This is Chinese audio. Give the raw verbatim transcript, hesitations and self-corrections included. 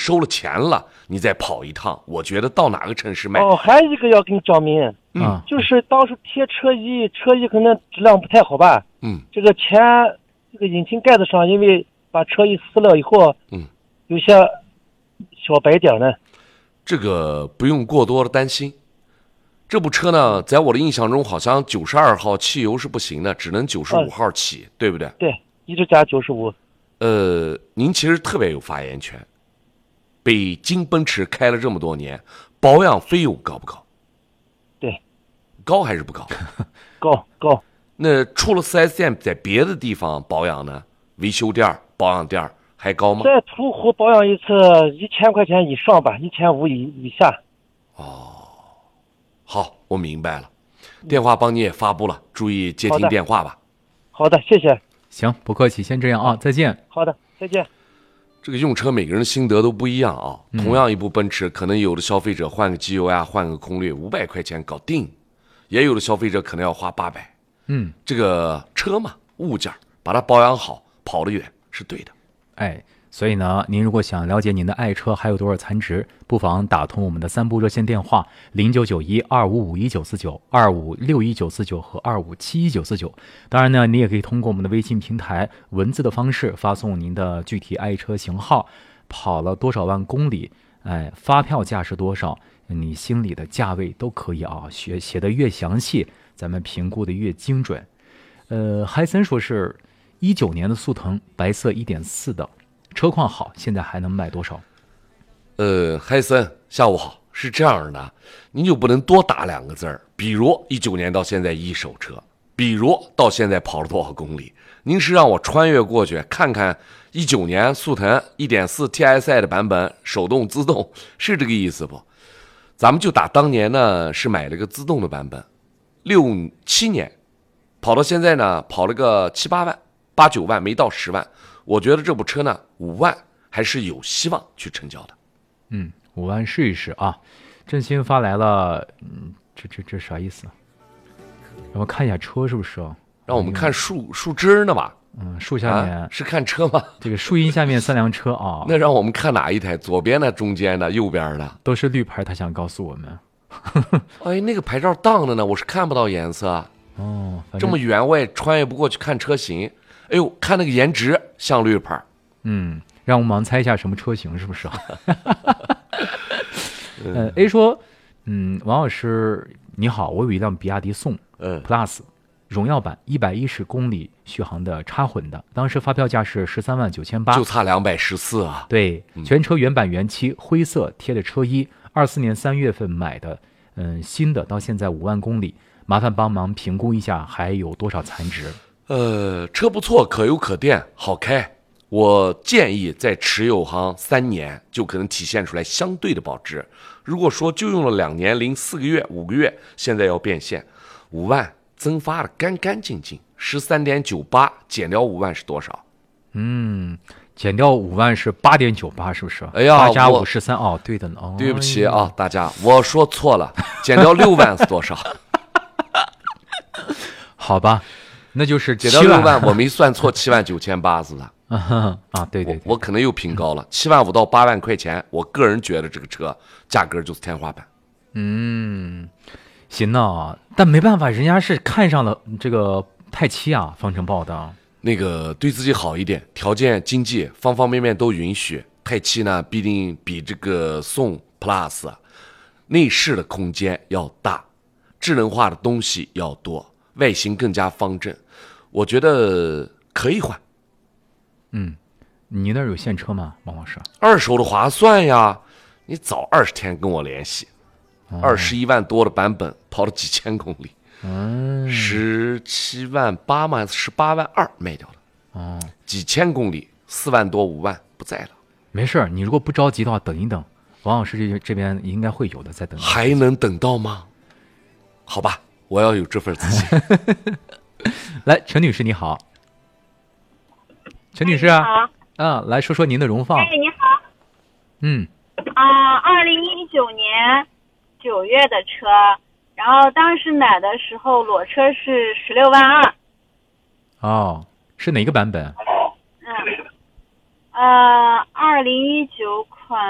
收了钱了，你再跑一趟，我觉得到哪个城市卖。 哦，还有一个要跟你讲明， 嗯， 就是当时贴车衣，车衣可能质量不太好吧， 嗯， 这个前这个引擎盖子上，因为把车衣撕了以后， 嗯， 有些小白点呢。 这个不用过多的担心。这部车呢，在我的印象中，好像九十二号汽油是不行的，只能九十五号起，嗯、对不对？ 对，一直加九十五。 呃，您其实特别有发言权。北京奔驰开了这么多年，保养费用高不高？ 对， 高还是不高？ 高高。 那除了 四 S 店，在别的地方保养呢？维修店、保养店还高吗？ 在途虎保养一次一千块钱以上吧，一千五以以下。 哦。好，我明白了。电话帮你也发布了，注意接听电话吧。 好的，谢谢。 行，不客气，先这样啊，再见。 好的，再见。 这个用车每个人心得都不一样啊。 嗯、 同样一部奔驰，可能有的消费者换个机油呀，换个空滤，五百块钱搞定；也有的消费者可能要花八百。 嗯， 这个车嘛，物件把它保养好，跑得远是对的。 哎。所以呢，您如果想了解您的爱车还有多少残值，不妨打通我们的三部热线电话零九九一二五五一九四九、二五六一九四九和二五七一九四九。当然呢，你也可以通过我们的微信平台文字的方式发送您的具体爱车型号、跑了多少万公里、哎，发票价是多少，你心里的价位都可以啊，写写的越详细，咱们评估的越精准。呃，海森说是一九年的速腾，白色一点四的。车况好，现在还能卖多少？ 呃，海森，下午好。是这样的，您就不能多打两个字儿，比如一九年到现在一手车，比如到现在跑了多少公里？您是让我穿越过去看看一九年速腾 一点四 T S I 的版本，手动自动，是这个意思不？咱们就打当年呢是买了个自动的版本，六七年，跑到现在呢跑了个七八万、八九万，没到十万。我觉得这部车呢，五万还是有希望去成交的。 嗯，五万试一试啊！振兴发来了，嗯，这这这啥意思？让我看一下车是不是？ 让我们看树树枝呢吧？ 嗯，树下面、 啊、是看车吗？ 这个树荫下面三辆车啊。 那让我们看哪一台？左边的、中间的、右边的？ 都是绿牌，他想告诉我们。 哎，那个牌照当的呢，我是看不到颜色。 哦， 这么远我也穿越不过去看车型。哎呦，看那个颜值像绿牌。 嗯，让我们猜一下什么车型是不是？呃 ，A 说，嗯，王老师你好，我有一辆比亚迪宋， 嗯 Plus 荣耀版，一百一十公里续航的插混的，当时发票价是十三万九千八， 就差两百十四啊。 对，全车原版原漆，灰色贴的车衣，二四年三月份买的，嗯，新的，到现在五万公里，麻烦帮忙评估一下还有多少残值。 呃，车不错，可油可电，好开。我建议再持有行三年，就可能体现出来相对的保值。如果说就用了两年零四个月、五个月，现在要变现，五万增发的干干净净，十三点九八减掉五万是多少？ 嗯，减掉五万是八点九八，是不是？ 哎呀， 八加五十三哦，对的呢。哦， 对不起啊，哎、大家，我说错了，减掉六万是多少？ 好吧。那就是减掉六万，我没算错，七万九千八是吧？ 啊，对对, 对我，我可能又评高了，七万五到八万块钱，我个人觉得这个车价格就是天花板。 嗯，行啊，但没办法，人家是看上了这个泰七啊，方程豹的。 那个对自己好一点，条件、经济方方面面都允许。泰七呢，必定比这个宋 Plus 内饰的空间要大，智能化的东西要多。外形更加方正，我觉得可以换。 嗯，你那儿有现车吗，王老师？ 二手的划算呀，你早二十天跟我联系。二十一万多的版本，跑了几千公里， 嗯， 十七万八万、十八万二卖掉了。 哦， 几千公里，四万多、五万不在了。 没事，你如果不着急的话，等一等，王老师这这边应该会有的，再等。 还能等到吗？好吧。我要有这份自信。 来，陈女士你好，陈女士啊， 好， 啊，来说说您的荣放。 哎，你好。 嗯。 啊，二零一九年九月的车，然后当时买的时候裸车是十六万二。 哦，是哪个版本？ 嗯，呃，二零一九款。